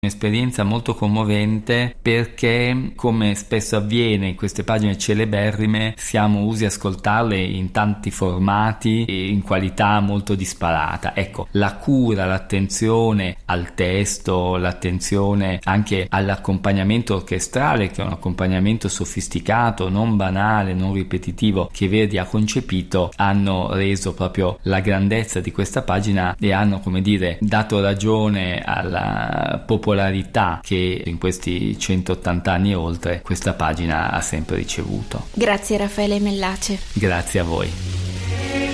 Un'esperienza molto commovente perché, come spesso avviene in queste pagine celeberrime, siamo usi ascoltarle in tanti formati e in qualità molto disparata. Ecco, la cura, l'attenzione al testo, l'attenzione anche all'accompagnamento orchestrale, che è un accompagnamento sofisticato, non banale, non ripetitivo, che Verdi ha concepito, hanno reso proprio la grandezza di questa pagina e hanno, come dire, dato ragione alla popolarità che in questi 180 anni e oltre questa pagina ha sempre ricevuto. Grazie Raffaele Mellace. Grazie a voi.